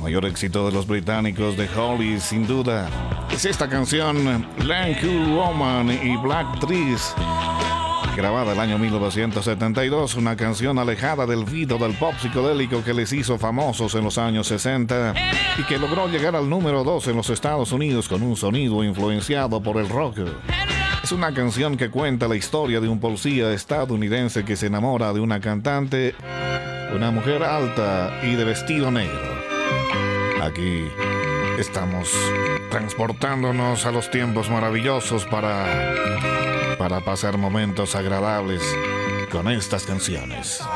mayor éxito de los británicos de Holly, sin duda, es esta canción, Land Cool Woman y Black Trees, grabada el año 1972, una canción alejada del video del pop psicodélico que les hizo famosos en los años 60 y que logró llegar al número 2 en los Estados Unidos con un sonido influenciado por el rock. Es una canción que cuenta la historia de un policía estadounidense que se enamora de una cantante, una mujer alta y de vestido negro. Aquí estamos transportándonos a los tiempos maravillosos para pasar momentos agradables con estas canciones.